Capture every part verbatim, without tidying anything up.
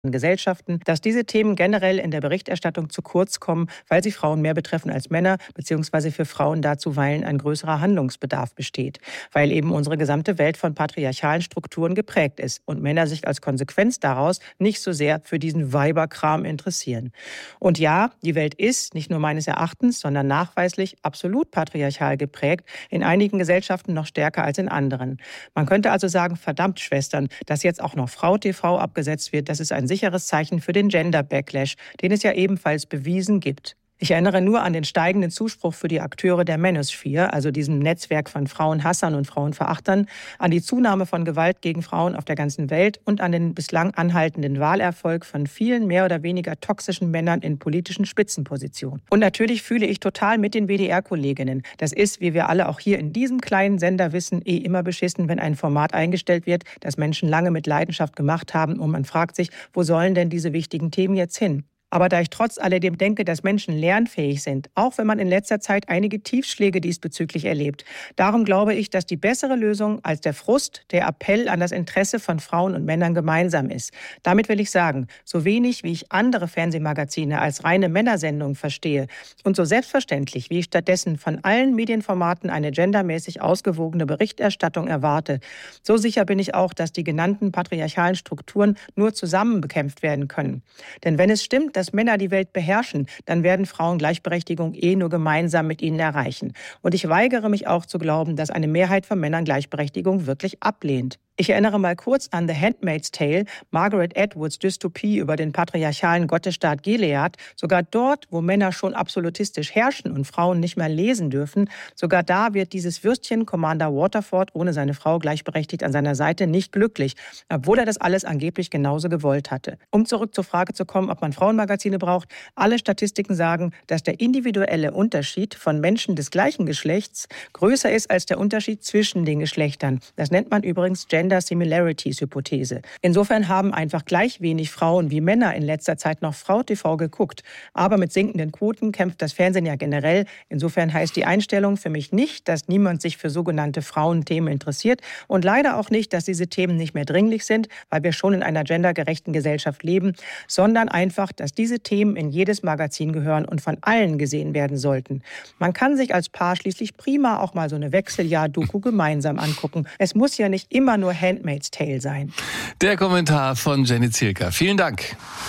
Gesellschaften, dass diese Themen generell in der Berichterstattung zu kurz kommen, weil sie Frauen mehr betreffen als Männer, beziehungsweise für Frauen da zuweilen ein größerer Handlungsbedarf besteht, weil eben unsere gesamte Welt von patriarchalen Strukturen geprägt ist und Männer sich als Konsequenz daraus nicht so sehr für diesen Weiberkram interessieren. Und ja, die Welt ist, nicht nur meines Erachtens, sondern nachweislich absolut patriarchal geprägt, in einigen Gesellschaften noch stärker als in anderen. Man könnte also sagen, verdammt Schwestern, dass jetzt auch noch Frau T V abgesetzt wird, das ist ein sicheres Zeichen für den Gender-Backlash, den es ja ebenfalls bewiesen gibt. Ich erinnere nur an den steigenden Zuspruch für die Akteure der Manosphere, also diesem Netzwerk von Frauenhassern und Frauenverachtern, an die Zunahme von Gewalt gegen Frauen auf der ganzen Welt und an den bislang anhaltenden Wahlerfolg von vielen mehr oder weniger toxischen Männern in politischen Spitzenpositionen. Und natürlich fühle ich total mit den W D R-Kolleginnen. Das ist, wie wir alle auch hier in diesem kleinen Sender wissen, eh immer beschissen, wenn ein Format eingestellt wird, das Menschen lange mit Leidenschaft gemacht haben und man fragt sich, wo sollen denn diese wichtigen Themen jetzt hin? Aber da ich trotz alledem denke, dass Menschen lernfähig sind, auch wenn man in letzter Zeit einige Tiefschläge diesbezüglich erlebt, darum glaube ich, dass die bessere Lösung als der Frust der Appell an das Interesse von Frauen und Männern gemeinsam ist. Damit will ich sagen, so wenig wie ich andere Fernsehmagazine als reine Männersendung verstehe und so selbstverständlich, wie ich stattdessen von allen Medienformaten eine gendermäßig ausgewogene Berichterstattung erwarte, so sicher bin ich auch, dass die genannten patriarchalen Strukturen nur zusammen bekämpft werden können. Denn wenn es stimmt, dass Männer die Welt beherrschen, dann werden Frauen Gleichberechtigung eh nur gemeinsam mit ihnen erreichen. Und ich weigere mich auch zu glauben, dass eine Mehrheit von Männern Gleichberechtigung wirklich ablehnt. Ich erinnere mal kurz an The Handmaid's Tale, Margaret Atwoods Dystopie über den patriarchalen Gottesstaat Gilead. Sogar dort, wo Männer schon absolutistisch herrschen und Frauen nicht mehr lesen dürfen, sogar da wird dieses Würstchen Commander Waterford ohne seine Frau gleichberechtigt an seiner Seite nicht glücklich, obwohl er das alles angeblich genauso gewollt hatte. Um zurück zur Frage zu kommen, ob man Frauenmagazine braucht, alle Statistiken sagen, dass der individuelle Unterschied von Menschen des gleichen Geschlechts größer ist als der Unterschied zwischen den Geschlechtern. Das nennt man übrigens Gender Similarities-Hypothese. Insofern haben einfach gleich wenig Frauen wie Männer in letzter Zeit noch Frau T V geguckt. Aber mit sinkenden Quoten kämpft das Fernsehen ja generell. Insofern heißt die Einstellung für mich nicht, dass niemand sich für sogenannte Frauenthemen interessiert und leider auch nicht, dass diese Themen nicht mehr dringlich sind, weil wir schon in einer gendergerechten Gesellschaft leben, sondern einfach, dass diese Themen in jedes Magazin gehören und von allen gesehen werden sollten. Man kann sich als Paar schließlich prima auch mal so eine Wechseljahr-Doku gemeinsam angucken. Es muss ja nicht immer nur Handmaid's Tale sein. Der Kommentar von Jenny Zielka. Vielen Dank.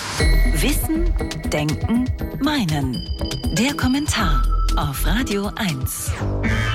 Wissen, Denken, Meinen. Der Kommentar auf Radio eins.